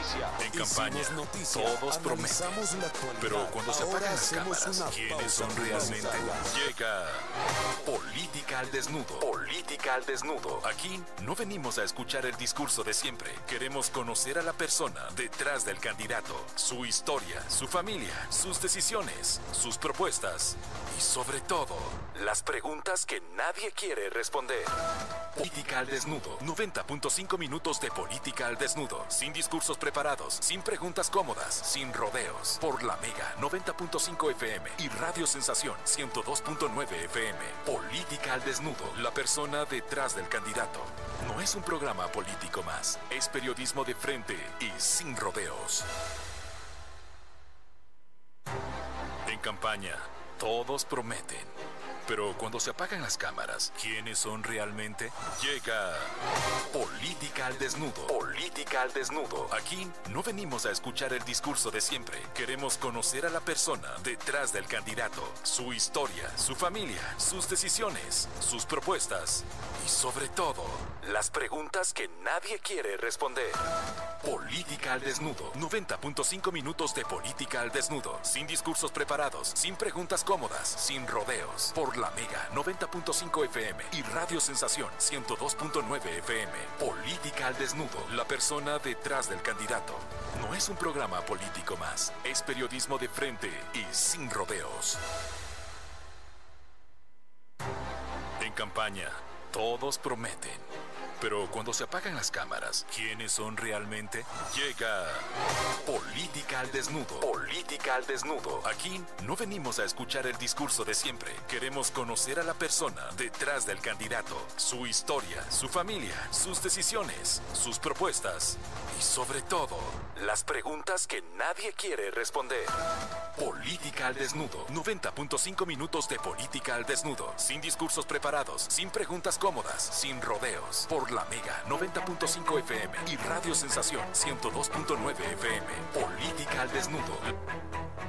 En campaña, todos prometen, pero cuando se apagan las cámaras, ¿quiénes son realmente? Llega Política al Desnudo. Política al Desnudo. Aquí no venimos a escuchar el discurso de siempre. Queremos conocer a la persona detrás del candidato, su historia, su familia, sus decisiones, sus propuestas y sobre todo, las preguntas que nadie quiere responder. Política al Desnudo. 90.5 minutos de Política al Desnudo. Sin discursos preparados, sin preguntas cómodas, sin rodeos. Por la Mega 90.5 FM y Radio Sensación 102.9 FM. Política al Desnudo. La persona detrás del candidato. No es un programa político más. Es periodismo de frente y sin rodeos. En campaña, todos prometen. Pero cuando se apagan las cámaras, ¿quiénes son realmente? Llega Política al Desnudo. Política al Desnudo. Aquí no venimos a escuchar el discurso de siempre. Queremos conocer a la persona detrás del candidato, su historia, su familia, sus decisiones, sus propuestas y sobre todo, las preguntas que nadie quiere responder. Política al Desnudo. 90.5 minutos de Política al Desnudo. Sin discursos preparados, sin preguntas cómodas, sin rodeos. Por la Mega 90.5 FM y Radio Sensación 102.9 FM. Política al Desnudo. La persona detrás del candidato. No es un programa político más. Es periodismo de frente y sin rodeos. En campaña, todos prometen. Pero cuando se apagan las cámaras, ¿quiénes son realmente? Llega Política al Desnudo. Política al Desnudo. Aquí no venimos a escuchar el discurso de siempre. Queremos conocer a la persona detrás del candidato, su historia, su familia, sus decisiones, sus propuestas y sobre todo, las preguntas que nadie quiere responder. Política al Desnudo. 90.5 minutos de Política al Desnudo. Sin discursos preparados, sin preguntas cómodas, sin rodeos. Por la Mega 90.5 FM y Radio Sensación 102.9 FM. Política al Desnudo.